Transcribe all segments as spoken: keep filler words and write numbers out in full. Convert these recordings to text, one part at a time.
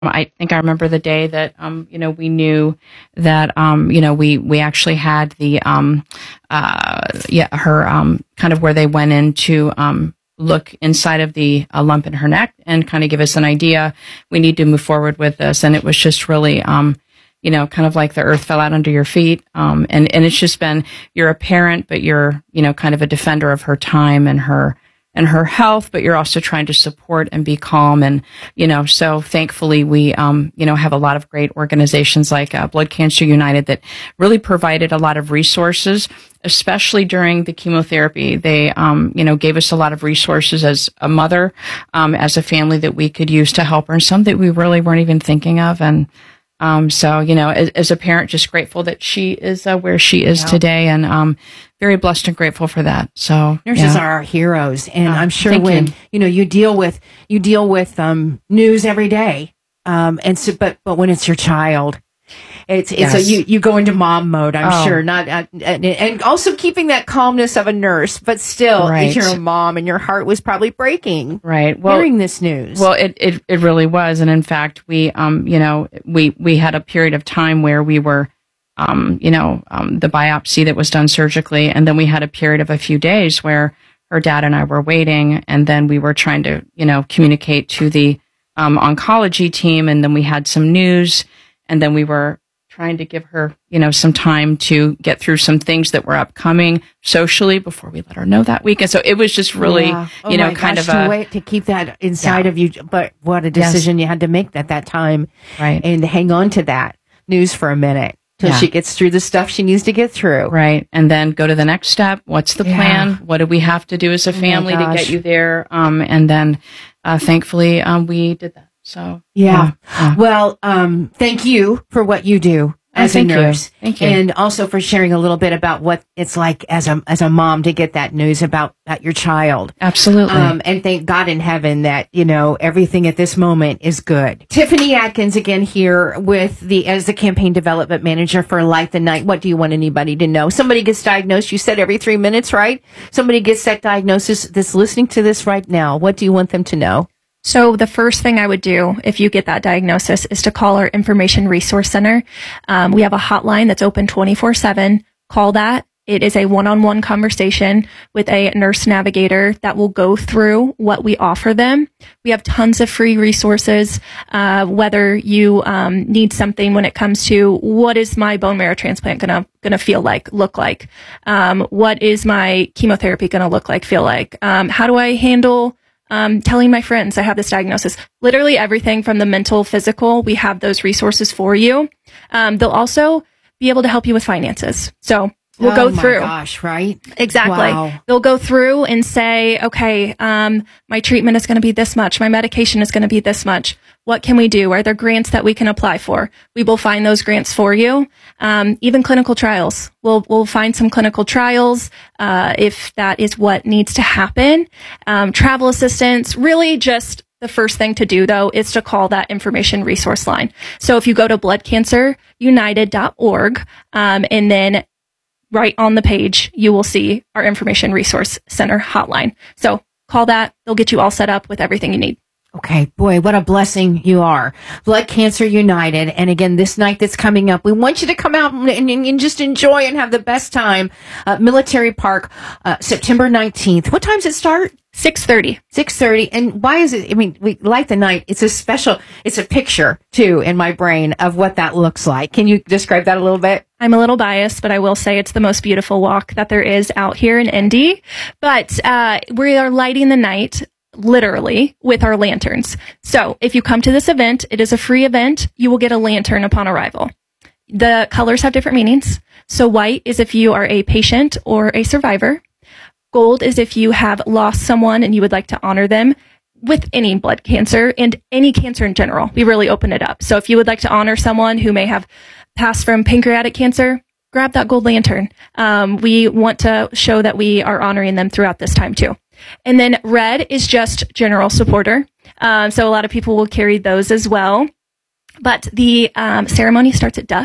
I think I remember the day that, um, you know, we knew that, um, you know, we, we actually had the, um, uh, yeah, her, um, kind of where they went in to, um, look inside of the uh, lump in her neck and kind of give us an idea. We need to move forward with this. And it was just really, um, you know, kind of like the earth fell out under your feet. Um, and, and it's just been, you're a parent, but you're, you know, kind of a defender of her time and her, and her health, but you're also trying to support and be calm. And, you know, so thankfully we, um, you know, have a lot of great organizations like uh, Blood Cancer United that really provided a lot of resources, especially during the chemotherapy. They, um, you know, gave us a lot of resources as a mother, um, as a family that we could use to help her, and some that we really weren't even thinking of. And, um, so, you know, as, as a parent, just grateful that she is uh, where she is yeah. today. And, um, very blessed and grateful for that. So nurses yeah. are our heroes. And oh, I'm sure when, you. you know, you deal with, you deal with, um, news every day. Um, and so, but, but when it's your child, it's, it's yes. a, you, you go into mom mode, I'm oh. sure, not, uh, and, and also keeping that calmness of a nurse, but still, right. you're a mom and your heart was probably breaking. Right. Well, hearing this news. Well, it, it, it really was. And in fact, we, um, you know, we, we had a period of time where we were, um, you know, um, the biopsy that was done surgically. And then we had a period of a few days where her dad and I were waiting. And then we were trying to, you know, communicate to the, um, oncology team. And then we had some news. And then we were trying to give her, you know, some time to get through some things that were upcoming socially before we let her know that week. And so it was just really, yeah. oh you know, kind gosh, of a to wait to keep that inside yeah. of you. But what a decision yes. you had to make at that time. Right. And hang on to that news for a minute till yeah. she gets through the stuff she needs to get through. Right. And then go to the next step. What's the yeah. plan? What do we have to do as a family oh to get you there? Um, and then, uh, thankfully, um, we did that. So, yeah. yeah. Well, um, thank you for what you do as oh, a nurse. You. Thank you. And also for sharing a little bit about what it's like as a, as a mom to get that news about, about your child. Absolutely. Um, and thank God in heaven that, you know, everything at this moment is good. Tiffany Atkins again here with the, as the campaign development manager for Light the Night. What do you want anybody to know? Somebody gets diagnosed, you said every three minutes, right? Somebody gets that diagnosis that's listening to this right now. What do you want them to know? So the first thing I would do if you get that diagnosis is to call our Information Resource Center. Um, we have a hotline that's open twenty-four seven. Call that. It is a one-on-one conversation with a nurse navigator that will go through what we offer them. We have tons of free resources, uh, whether you um, need something when it comes to what is my bone marrow transplant gonna gonna feel like, look like? Um, what is my chemotherapy gonna look like, feel like? Um, how do I handle Um, telling my friends I have this diagnosis? Literally everything from the mental, physical, we have those resources for you. Um, they'll also be able to help you with finances. So we'll oh go my through. Gosh, right? Exactly. Wow. They'll go through and say, okay, um, my treatment is going to be this much. My medication is going to be this much. What can we do? Are there grants that we can apply for? We will find those grants for you. Um, even clinical trials. We'll, we'll find some clinical trials, uh, if that is what needs to happen. Um, travel assistance, really just the first thing to do though is to call that information resource line. So if you go to blood cancer united dot org, um, and then right on the page, you will see our Information Resource Center hotline. So call that. They'll get you all set up with everything you need. Okay, boy, what a blessing you are. Blood Cancer United. And again, this night that's coming up, we want you to come out and, and, and just enjoy and have the best time. Uh, Military Park, uh, September nineteenth. What time does it start? six thirty. six thirty. And why is it, I mean, we Light the Night. It's a special, it's a picture too in my brain of what that looks like. Can you describe that a little bit? I'm a little biased, but I will say it's the most beautiful walk that there is out here in Indy. But, uh, we are lighting the night literally with our lanterns. So if you come to this event, it is a free event. You will get a lantern upon arrival. The colors have different meanings. So white is if you are a patient or a survivor. Gold is if you have lost someone and you would like to honor them with any blood cancer and any cancer in general. We really open it up. So if you would like to honor someone who may have passed from pancreatic cancer, grab that gold lantern. Um, we want to show that we are honoring them throughout this time too. And then red is just general supporter. Um, so a lot of people will carry those as well. But the um, ceremony starts at dusk.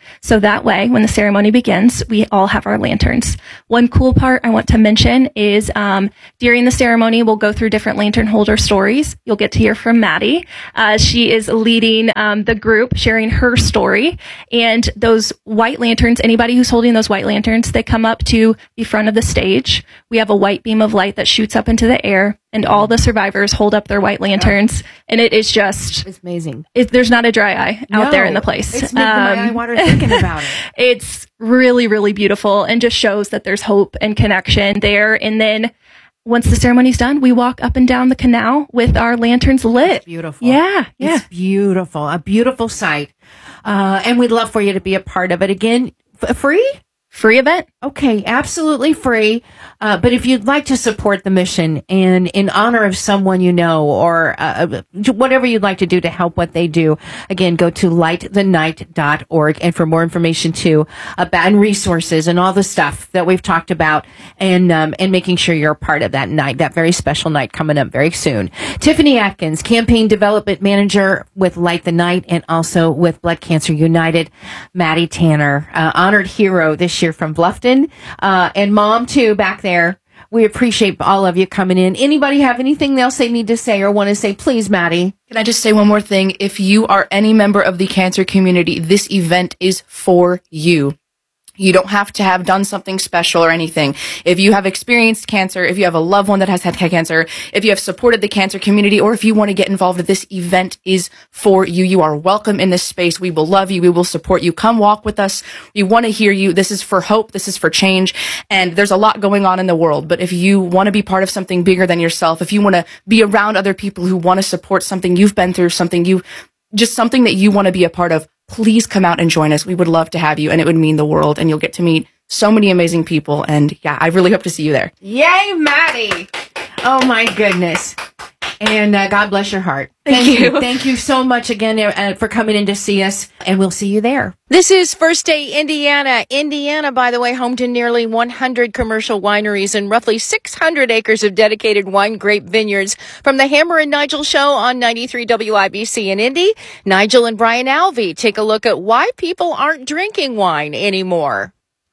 So that way, when the ceremony begins, we all have our lanterns. One cool part I want to mention is um, during the ceremony, we'll go through different lantern holder stories. You'll get to hear from Maddie. Uh, she is leading um, the group, sharing her story. And those white lanterns, anybody who's holding those white lanterns, they come up to the front of the stage. We have a white beam of light that shoots up into the air, and all the survivors hold up their white lanterns. Yeah. And it is just... It's amazing. It, there's not a dry eye out no, there in the place. It's making um, my eye water thinking about it. It's really, really beautiful and just shows that there's hope and connection there. And then once the ceremony's done, we walk up and down the canal with our lanterns lit. It's beautiful. Yeah, yeah. It's beautiful. A beautiful sight. Uh, and we'd love for you to be a part of it. Again, f- free? Free event. Okay, absolutely free. Uh, but if you'd like to support the mission and in honor of someone you know, or uh, whatever you'd like to do to help what they do, again, go to light the night dot org. And for more information too, about and resources and all the stuff that we've talked about, and um, and making sure you're a part of that night, that very special night coming up very soon. Tiffany Atkins, Campaign Development Manager with Light the Night and also with Blood Cancer United. Maddie Tanner, uh, honored hero this year from Bluffton, uh, and Mom too back there. We appreciate all of you coming in. Anybody have anything else they need to say or want to say? Please, Maddie. Can I just say one more thing? If you are any member of the cancer community, this event is for you. You don't have to have done something special or anything. If you have experienced cancer, if you have a loved one that has had cancer, if you have supported the cancer community, or if you want to get involved, this event is for you. You are welcome in this space. We will love you. We will support you. Come walk with us. We want to hear you. This is for hope. This is for change. And there's a lot going on in the world. But if you want to be part of something bigger than yourself, if you want to be around other people who want to support something you've been through, something you, just something that you want to be a part of, please come out and join us. We would love to have you, and it would mean the world, and you'll get to meet so many amazing people. And yeah, I really hope to see you there. Yay, Maddie. Oh my goodness. And uh, God bless your heart. Thank, Thank you. you. Thank you so much again uh, for coming in to see us, and we'll see you there. This is First Day Indiana. Indiana, by the way, home to nearly one hundred commercial wineries and roughly six hundred acres of dedicated wine grape vineyards. From the Hammer and Nigel Show on ninety-three W I B C in Indy, Nigel and Brian Alvey take a look at why people aren't drinking wine anymore.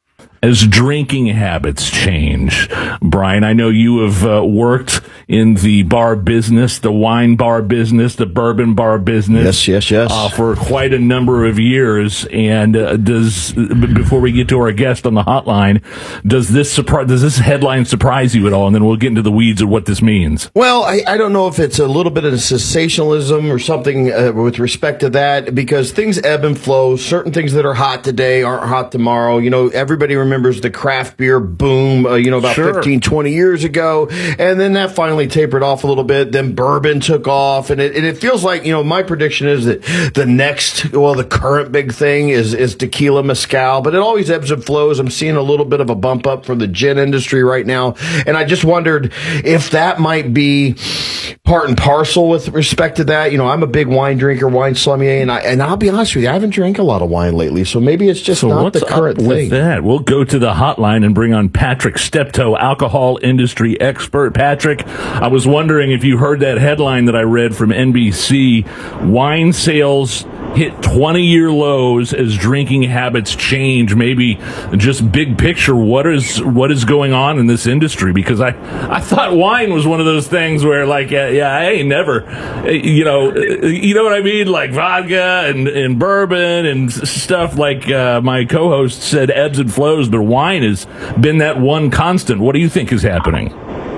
As drinking habits change, Brian, I know you have uh, worked in the bar business, the wine bar business, the bourbon bar business. Yes, yes, yes. Uh, for quite a number of years. And uh, does before we get to our guest on the hotline, does this surprise? Does this headline surprise you at all? And then we'll get into the weeds of what this means. Well, I, I don't know if it's a little bit of sensationalism or something uh, with respect to that, because things ebb and flow. Certain things that are hot today aren't hot tomorrow. You know, everybody remembers the craft beer boom, uh, you know, about sure. fifteen, twenty years ago. And then that finally tapered off a little bit. Then bourbon took off. And it, and it feels like, you know, my prediction is that the next, well, the current big thing is, is tequila mezcal, but it always ebbs and flows. I'm seeing a little bit of a bump up from the gin industry right now. And I just wondered if that might be part and parcel with respect to that. You know, I'm a big wine drinker, wine sommelier, and I, and I'll be honest with you, I haven't drank a lot of wine lately. So maybe it's just so not what's the current up thing. With that, we'll go to the hotline and bring on Patrick Steptoe, alcohol industry expert. Patrick, I was wondering if you heard that headline that I read from N B C. Wine sales hit twenty-year lows as drinking habits change. Maybe just big picture, what is what is going on in this industry? Because I, I thought wine was one of those things where, like, yeah, yeah I ain't never, you know, you know what I mean? Like vodka and, and bourbon and stuff, like uh, my co-host said, ebbs and flows, but wine has been that one constant. What do you think is happening?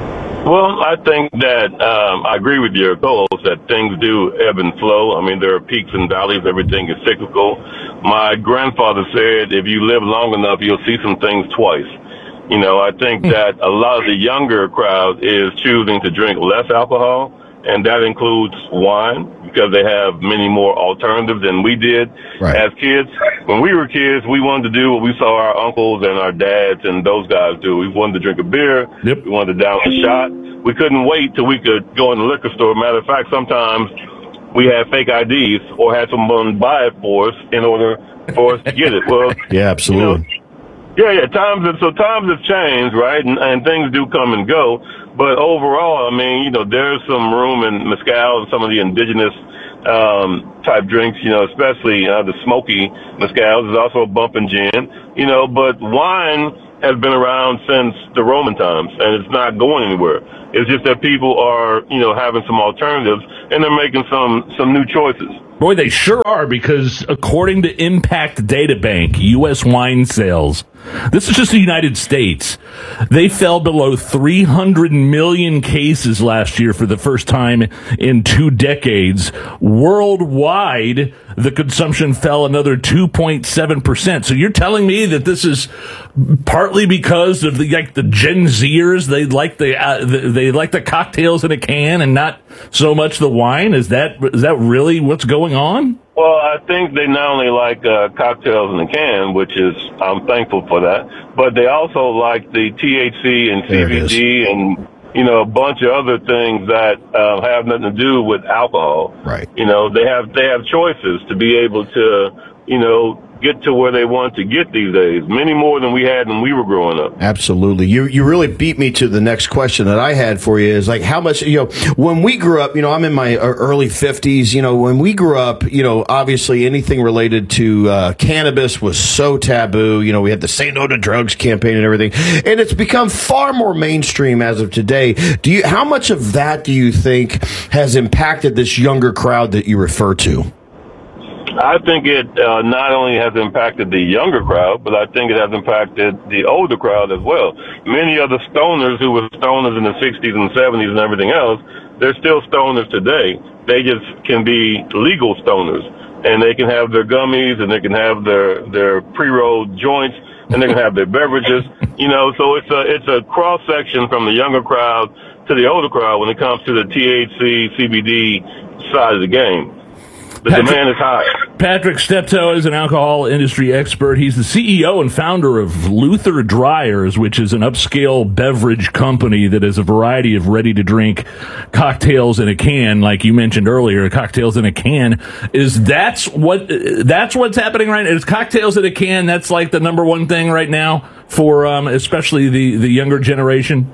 Well, I think that um, I agree with your co-host that things do ebb and flow. I mean, there are peaks and valleys. Everything is cyclical. My grandfather said, if you live long enough, you'll see some things twice. You know, I think that a lot of the younger crowd is choosing to drink less alcohol, and that includes wine, because they have many more alternatives than we did right. as kids. When we were kids, we wanted to do what we saw our uncles and our dads and those guys do. We wanted to drink a beer. Yep. We wanted to down a shot. We couldn't wait till we could go in the liquor store. Matter of fact, sometimes we had fake I Ds or had someone buy it for us in order for us to get it. Well, yeah, absolutely. You know, yeah, yeah. Times have, so times have changed, right? And, and things do come and go. But overall, I mean, you know, there's some room in mezcal and some of the indigenous um, type drinks, you know, especially uh, the smoky mezcals. There's also a bumping gin, you know, but wine has been around since the Roman times, and it's not going anywhere. It's just that people are, you know, having some alternatives, and they're making some, some new choices. Boy, they sure are, because according to Impact Data Bank, U S wine sales, this is just the United States, they fell below three hundred million cases last year for the first time in two decades. Worldwide, the consumption fell another two point seven percent. So you're telling me that this is partly because of the, like, the Gen Zers, they like the, uh, the they like the cocktails in a can and not so much the wine? Is that is that really what's going on? Well, I think they not only like uh, cocktails in a can, which is, I'm thankful for that, but they also like the T H C and C B D and, you know, a bunch of other things that uh, have nothing to do with alcohol. Right. You know, they have they have choices to be able to, you know, get to where they want to get these days, many more than we had when we were growing up. Absolutely. You you really beat me to the next question that I had for you is like how much, you know, when we grew up, you know, I'm in my early fifties, you know, when we grew up, you know, obviously anything related to uh, cannabis was so taboo. You know, we had the Say No to Drugs campaign and everything, and it's become far more mainstream as of today. Do you, how much of that do you think has impacted this younger crowd that you refer to? I think it uh, not only has impacted the younger crowd, but I think it has impacted the older crowd as well. Many of the stoners who were stoners in the sixties and seventies and everything else, they're still stoners today. They just can be legal stoners, and they can have their gummies, and they can have their, their pre-rolled joints, and they can have their beverages. You know, so it's a, it's a cross-section from the younger crowd to the older crowd when it comes to the T H C, C B D side of the game. The Patrick, demand is high. Patrick Steptoe is an alcohol industry expert. He's the C E O and founder of Luther Dryers, which is an upscale beverage company that has a variety of ready-to-drink cocktails in a can, like you mentioned earlier. Cocktails in a can is that's what that's what's happening right now. Is cocktails in a can? That's like the number one thing right now for um, especially the the younger generation.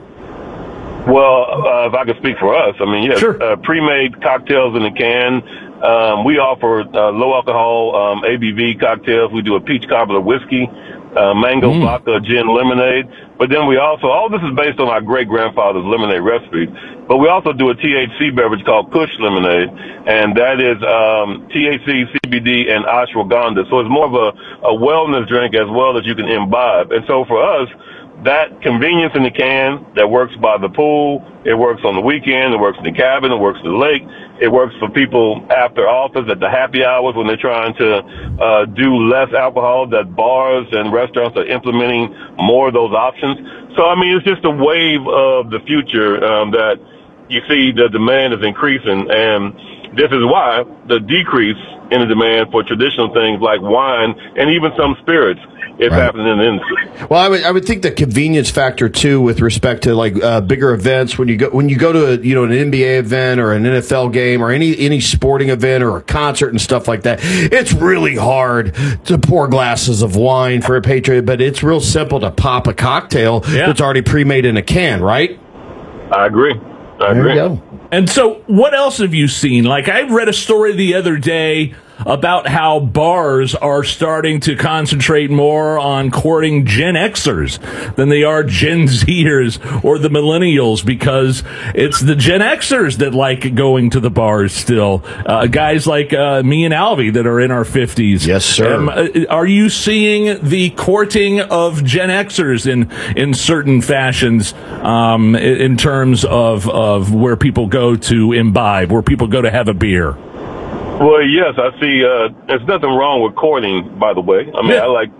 Well, uh, if I could speak for us, I mean, yes, sure. uh, pre-made cocktails in a can. Um, we offer uh, low alcohol um, A B V cocktails. We do a peach cobbler whiskey, uh, mango mm. vodka, gin lemonade. But then we also, all this is based on our great grandfather's lemonade recipe. But we also do a T H C beverage called Kush Lemonade, and that is um, T H C, C B D, and ashwagandha. So it's more of a, a wellness drink as well as you can imbibe. And so for us, that convenience in the can that works by the pool, it works on the weekend, it works in the cabin, it works in the lake, it works for people after office at the happy hours when they're trying to uh, do less alcohol, that bars and restaurants are implementing more of those options. So, I mean, it's just a wave of the future um, that you see the demand is increasing, and this is why the decrease in the demand for traditional things like wine and even some spirits is right. happening in the industry. Well, I would I would think the convenience factor too, with respect to like uh, bigger events, when you go when you go to a, you know an N B A event or an N F L game or any any sporting event or a concert and stuff like that, it's really hard to pour glasses of wine for a Patriot, but it's real simple to pop a cocktail yeah. that's already pre-made in a can, right? I agree. I there agree. You go. And so what else have you seen? Like, I read a story the other day about how bars are starting to concentrate more on courting Gen Xers than they are Gen Zers or the millennials, because it's the Gen Xers that like going to the bars still. Uh, guys like uh, me and Alvy that are in our fifties. Yes, sir. Um, are you seeing the courting of Gen Xers in, in certain fashions um, in terms of, of where people go to imbibe, where people go to have a beer? Well, yes, I see. Uh, there's nothing wrong with courting, by the way. I mean, yeah. I like,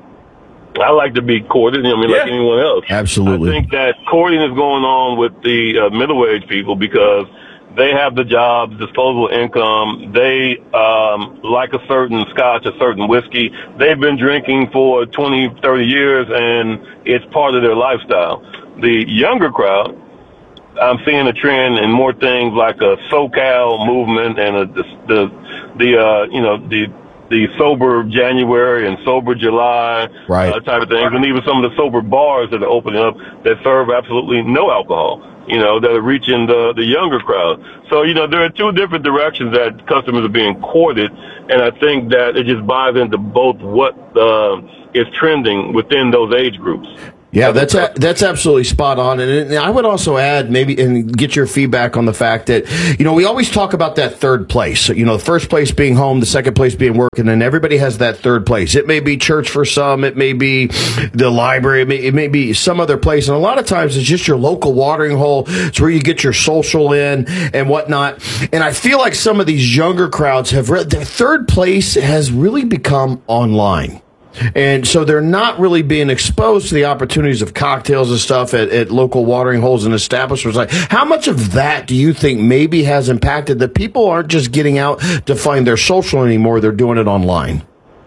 I like to be courted. I mean, yeah. like anyone else. Absolutely. I think that courting is going on with the uh, middle-aged people because they have the jobs, disposable income. They um, like a certain scotch, a certain whiskey. They've been drinking for twenty, thirty years, and it's part of their lifestyle. The younger crowd, I'm seeing a trend in more things like a SoCal movement and a, the the, the uh, you know the the sober January and sober July right. uh, type of things, and even some of the sober bars that are opening up that serve absolutely no alcohol. you know, that are reaching the, the younger crowd. So, you know, there are two different directions that customers are being courted, and I think that it just buys into both what uh, is trending within those age groups. Yeah, that's a, that's absolutely spot on. And I would also add maybe and get your feedback on the fact that, you know, we always talk about that third place. You know, the first place being home, the second place being work, and then everybody has that third place. It may be church for some. It may be the library. It may, it may be some other place. And a lot of times it's just your local watering hole. It's where you get your social in and whatnot. And I feel like some of these younger crowds have read their third place has really become online. And so they're not really being exposed to the opportunities of cocktails and stuff at, at local watering holes and establishments. Like, how much of that do you think maybe has impacted that people aren't just getting out to find their social anymore? They're doing it online.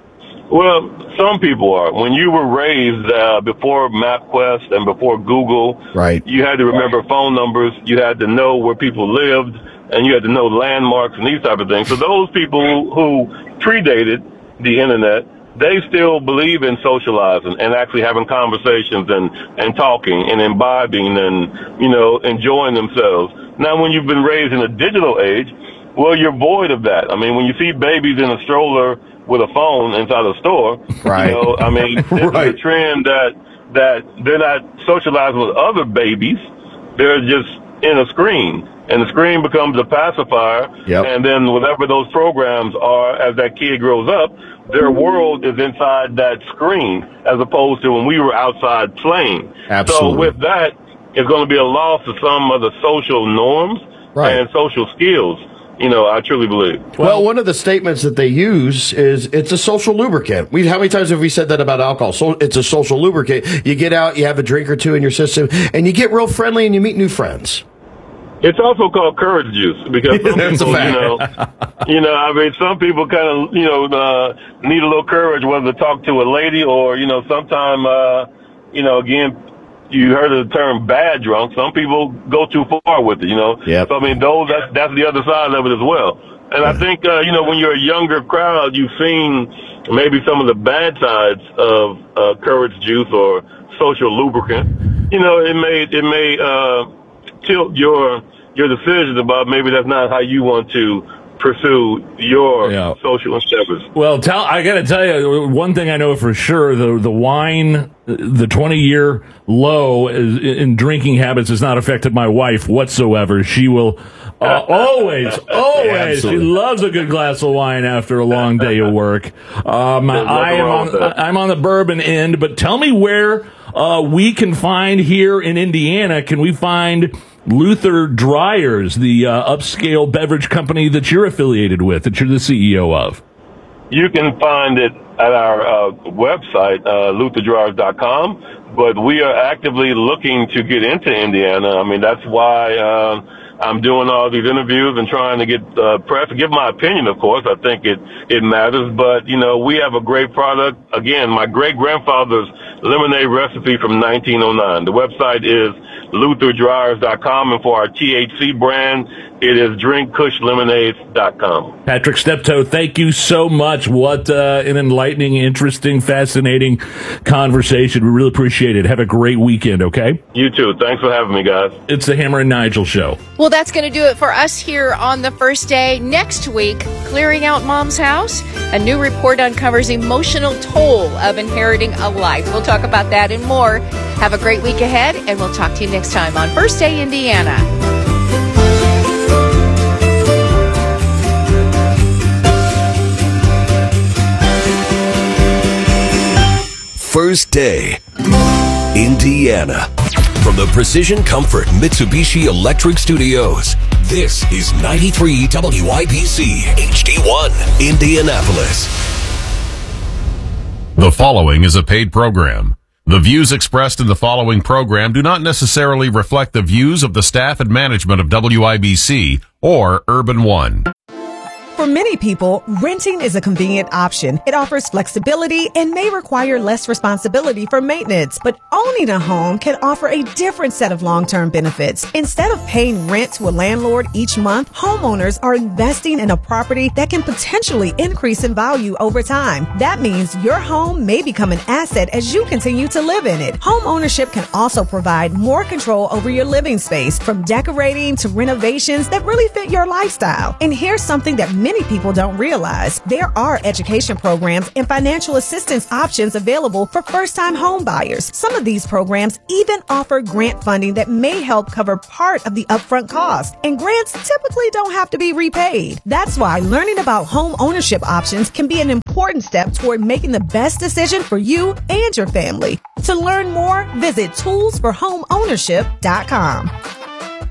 Well, some people are. When you were raised uh, before MapQuest and before Google, right, you had to remember phone numbers. You had to know where people lived, and you had to know landmarks and these type of things. So those people who predated the internet, they still believe in socializing and actually having conversations and, and talking and imbibing and, you know, enjoying themselves. Now, when you've been raised in a digital age, well, you're void of that. I mean, when you see babies in a stroller with a phone inside a store, right, you know, I mean, this right. is a trend that, that they're not socializing with other babies. They're just in a screen. And the screen becomes a pacifier, yep. and then whatever those programs are, as that kid grows up, their world is inside that screen, as opposed to when we were outside playing. Absolutely. So with that, it's going to be a loss of some of the social norms right. and social skills. You know, I truly believe. Well, well, one of the statements that they use is it's a social lubricant. We, how many times have we said that about alcohol? So it's a social lubricant. You get out, you have a drink or two in your system, and you get real friendly and you meet new friends. It's also called courage juice because some people, you know, you know, I mean, some people kind of, you know, uh, need a little courage, whether to talk to a lady or, you know, sometime, uh, you know, again, you heard of the term bad drunk. Some people go too far with it, you know. Yep. So, I mean, those, that's, that's the other side of it as well. And I think, uh, you know, when you're a younger crowd, you've seen maybe some of the bad sides of uh, courage juice or social lubricant. You know, it may, it may, uh, tilt your, your decisions about maybe that's not how you want to pursue your yeah. social endeavors. Well, tell, I got to tell you, one thing I know for sure, the the wine, the twenty-year low is, in drinking habits has not affected my wife whatsoever. She will uh, always, always, she loves a good glass of wine after a long day of work. Um, I am on, I'm on the bourbon end, but tell me where uh, we can find here in Indiana, can we find Luther Dryers, the uh, upscale beverage company that you're affiliated with, that you're the C E O of? You can find it at our uh, website, uh, luther dryers dot com, but we are actively looking to get into Indiana. I mean, that's why uh, I'm doing all these interviews and trying to get uh, press, give my opinion, of course. I think it, it matters, but, you know, we have a great product. Again, my great-grandfather's lemonade recipe from nineteen oh nine. The website is luther dryers dot com, and for our T H C brand, it is drink kush lemonades dot com. Patrick Steptoe, thank you so much. What uh, an enlightening, interesting, fascinating conversation. We really appreciate it. Have a great weekend, okay? You too. Thanks for having me, guys. It's the Hammer and Nigel Show. Well, that's going to do it for us here on the first day. Next week, Clearing Out Mom's House. A new report uncovers emotional toll of inheriting a life. We'll talk about that and more. Have a great week ahead, and we'll talk to you next time on First Day Indiana. First Day Indiana. From the Precision Comfort Mitsubishi Electric Studios, this is ninety-three W I B C H D one, Indianapolis. The following is a paid program. The views expressed in the following program do not necessarily reflect the views of the staff and management of W I B C or Urban One. For many people, renting is a convenient option. It offers flexibility and may require less responsibility for maintenance. But owning a home can offer a different set of long-term benefits. Instead of paying rent to a landlord each month, homeowners are investing in a property that can potentially increase in value over time. That means your home may become an asset as you continue to live in it. Home ownership can also provide more control over your living space, from decorating to renovations that really fit your lifestyle. And here's something that many people don't realize. There are education programs and financial assistance options available for first-time home buyers. Some of these programs even offer grant funding that may help cover part of the upfront cost. And grants typically don't have to be repaid. That's why learning about home ownership options can be an important step toward making the best decision for you and your family. To learn more, visit tools for home ownership dot com.